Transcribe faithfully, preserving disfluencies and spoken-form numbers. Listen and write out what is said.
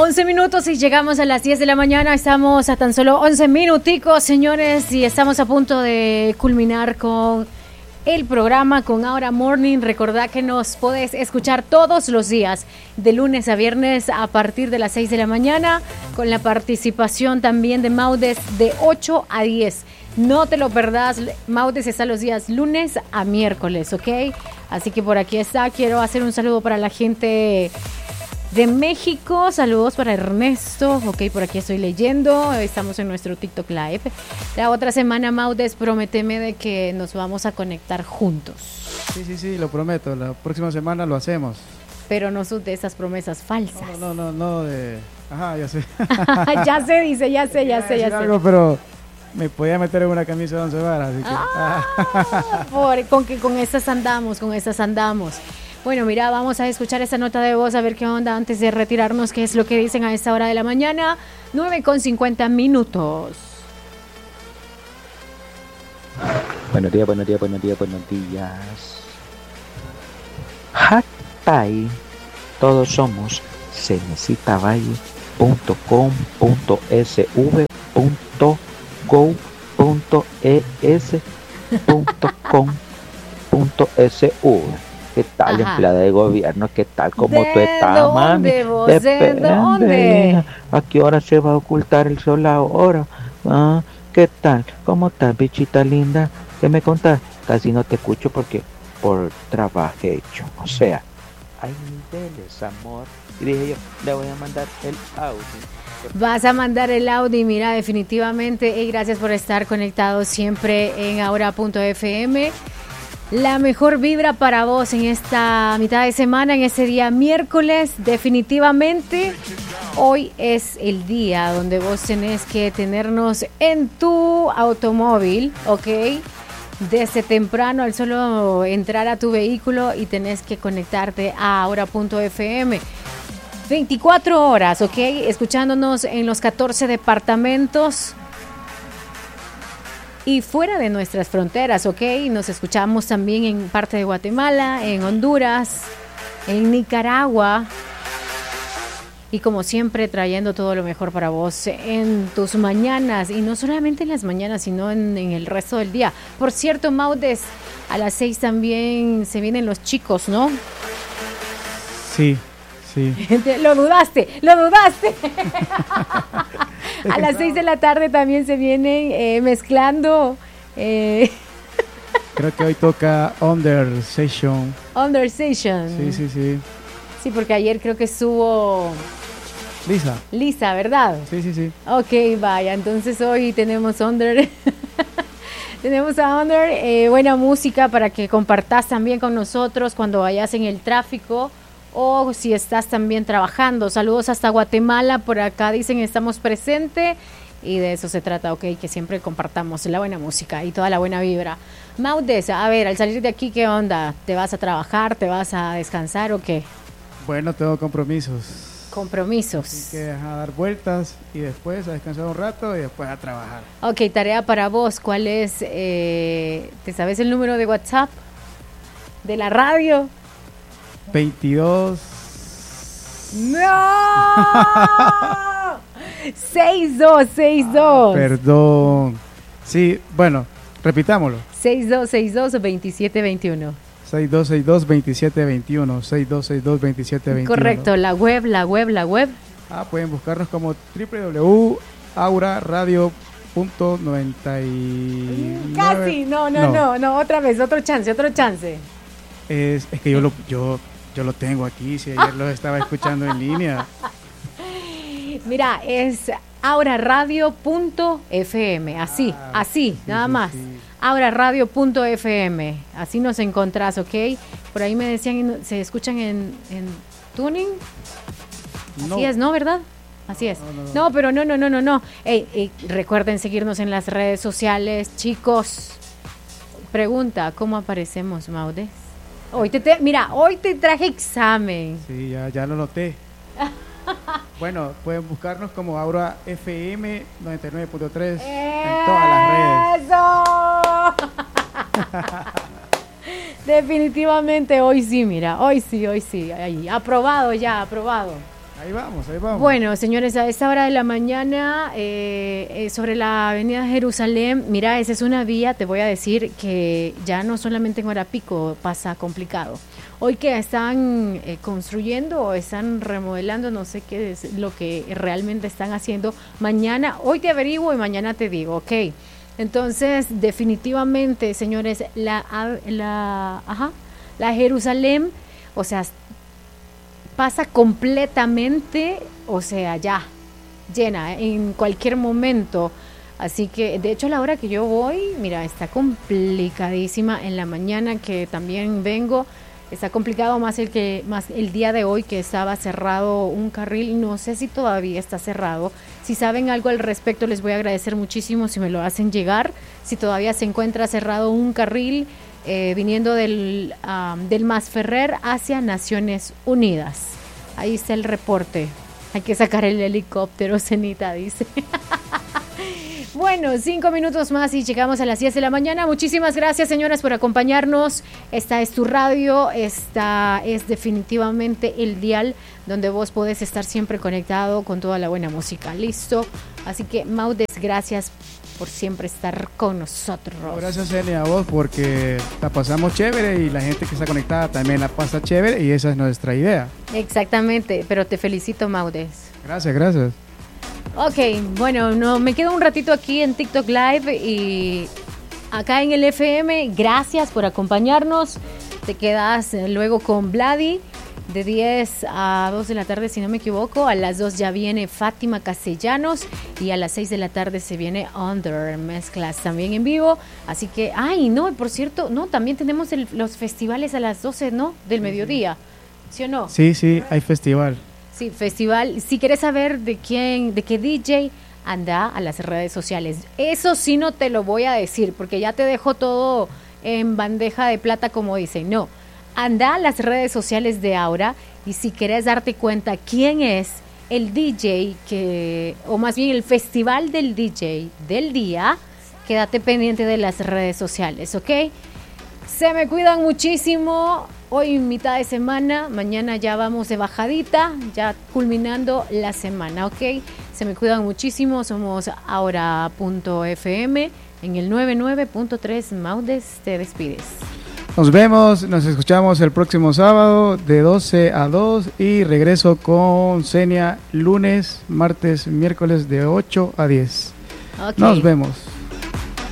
once minutos y llegamos a las diez de la mañana. Estamos a tan solo once minuticos, señores, y estamos a punto de culminar con el programa, con Ahora Morning. Recordad que nos podés escuchar todos los días, de lunes a viernes, a partir de las seis de la mañana, con la participación también de Maudes de ocho a diez. No te lo perdás, Maudes está los días lunes a miércoles, ¿ok? Así que por aquí está. Quiero hacer un saludo para la gente de México, saludos para Ernesto, ok, por aquí estoy leyendo, estamos en nuestro TikTok Live. La otra semana, Maudes, prométeme de que nos vamos a conectar juntos. Sí, sí, sí, lo prometo, la próxima semana lo hacemos. Pero no son de esas promesas falsas. No, no, no, no, de... Ajá, ya sé. Ya sé, dice, ya sé, ya sé, ya sé. Algo, pero me podía meter en una camisa de once varas, así que... Ah, por, con que con estas andamos, con estas andamos. Bueno, mira, vamos a escuchar esta nota de voz, a ver qué onda antes de retirarnos, qué es lo que dicen a esta hora de la mañana, nueve con cincuenta minutos. Buenos días, buenos días, buenos días, buenos días. Hatai, todos somos cenecitavalle punto com punto s v punto go punto e s punto com punto s v. ¿Qué tal, ajá, empleada de gobierno? ¿Qué tal? ¿Cómo tú estás, mami? Vos, ¿de dónde? ¿A qué hora se va a ocultar el sol ahora? ¿Ah? ¿Qué tal? ¿Cómo estás, bichita linda? ¿Qué me contás? Casi no te escucho porque por trabajo hecho. O sea, hay niveles, amor. Y dije yo, le voy a mandar el audio. Vas a mandar el audio, mira, definitivamente. Y gracias por estar conectados siempre en ahora punto f m. La mejor vibra para vos en esta mitad de semana, en este día miércoles. Definitivamente hoy es el día donde vos tenés que tenernos en tu automóvil, ¿ok? Desde temprano, al solo entrar a tu vehículo, y tenés que conectarte a ahora punto f m. veinticuatro horas, ¿ok? Escuchándonos en los catorce departamentos y fuera de nuestras fronteras, ¿ok? Nos escuchamos también en parte de Guatemala, en Honduras, en Nicaragua. Y como siempre, trayendo todo lo mejor para vos en tus mañanas. Y no solamente en las mañanas, sino en, en el resto del día. Por cierto, Maudes, a las seis también se vienen los chicos, ¿no? Sí, sí. Lo dudaste, lo dudaste. A las seis de la tarde también se vienen eh, mezclando. Eh. Creo que hoy toca Under Session. Under Session. Sí, sí, sí. Sí, porque ayer creo que estuvo Lisa. Lisa, ¿verdad? Sí, sí, sí. Ok, vaya. Entonces hoy tenemos Under. Tenemos a Under. Eh, buena música para que compartas también con nosotros cuando vayas en el tráfico. O si estás también trabajando. Saludos hasta Guatemala. Por acá dicen estamos presentes. Y de eso se trata, ok, que siempre compartamos la buena música y toda la buena vibra. Maudes, a ver, al salir de aquí, ¿qué onda? ¿Te vas a trabajar? ¿Te vas a descansar o qué? Bueno, tengo compromisos. Compromisos. Así que a dar vueltas y después a descansar un rato y después a trabajar. Ok, tarea para vos. ¿Cuál es? Eh, ¿Te sabes el número de WhatsApp de la radio? veintidós. ¡No! seis dos seis dos. Ah, perdón. Sí, bueno, repitámoslo. seis dos seis dos veintisiete veintiuno. seis dos seis dos veintisiete veintiuno. seis dos seis dos veintisiete veintiuno. Correcto, la web, la web, la web. Ah, pueden buscarnos como doble u doble u doble u punto aura radio punto noventa y nueve. Casi, no, no, no, no, no, otra vez, otro chance, otro chance. Es, es que yo lo, yo, yo lo tengo aquí, si ayer lo estaba escuchando en línea. Mira, es aura radio punto f m, así, ah, así, sí, nada sí, más. Sí. aura radio punto f m, así nos encontrás, ¿ok? Por ahí me decían, ¿se escuchan en, en tuning? Así no. es, ¿no? ¿Verdad? Así es. No, no, no. no pero no, no, no, no, no. Ey, ey, recuerden seguirnos en las redes sociales, chicos. Pregunta, ¿cómo aparecemos, Maudes? Hoy te, te mira, hoy te traje examen. Sí, ya, ya lo noté. Bueno, pueden buscarnos como Aura F M noventa y nueve punto tres en todas las redes. Definitivamente hoy sí, mira, hoy sí, hoy sí. Ahí, aprobado ya, aprobado. Ahí vamos, ahí vamos. Bueno, señores, a esta hora de la mañana, eh, eh, sobre la avenida Jerusalén, mira, esa es una vía, te voy a decir, que ya no solamente en hora pico pasa complicado. Hoy que están eh, construyendo o están remodelando, no sé qué es lo que realmente están haciendo. Mañana, hoy te averiguo y mañana te digo, ok. Entonces, definitivamente, señores, la, la, ajá, la Jerusalén, o sea, pasa completamente, o sea, ya, llena en cualquier momento. Así que, de hecho, a la hora que yo voy, mira, está complicadísima. En la mañana que también vengo, está complicado más el que más el día de hoy, que estaba cerrado un carril. No sé si todavía está cerrado. Si saben algo al respecto, les voy a agradecer muchísimo si me lo hacen llegar. Si todavía se encuentra cerrado un carril eh, viniendo del, um, del Masferrer hacia Naciones Unidas. Ahí está el reporte. Hay que sacar el helicóptero, Cenita dice. Bueno, cinco minutos más y llegamos a las diez de la mañana. Muchísimas gracias, señoras, por acompañarnos. Esta es tu radio, esta es definitivamente el dial donde vos podés estar siempre conectado con toda la buena música. ¿Listo? Así que, Maudes, gracias por siempre estar con nosotros. Gracias, Celia, a vos, porque la pasamos chévere y la gente que está conectada también la pasa chévere y esa es nuestra idea. Exactamente, pero te felicito, Maudes. Gracias, gracias. Ok, bueno, no, me quedo un ratito aquí en TikTok Live y acá en el F M. Gracias por acompañarnos. Te quedas luego con Vladi de diez a dos de la tarde, si no me equivoco. A las dos ya viene Fátima Castellanos y a las seis de la tarde se viene Under Mezclas también en vivo. Así que, ay, no, por cierto, no, también tenemos el, los festivales a las doce, ¿no? Del mediodía, ¿sí o no? Sí, sí, hay festival. Sí, festival. Si quieres saber de quién, de qué D J, anda a las redes sociales. Eso sí no te lo voy a decir, porque ya te dejo todo en bandeja de plata, como dicen. No, anda a las redes sociales de Aura y si quieres darte cuenta quién es el D J, que, o más bien el festival del D J del día, quédate pendiente de las redes sociales, ¿ok? Se me cuidan muchísimo. Hoy mitad de semana, mañana ya vamos de bajadita, ya culminando la semana, ¿ok? Se me cuidan muchísimo, somos ahora punto F M en el noventa y nueve punto tres. Maudes, te despides. Nos vemos, nos escuchamos el próximo sábado de doce a dos y regreso con Senia lunes, martes, miércoles de ocho a diez. Okay. Nos vemos.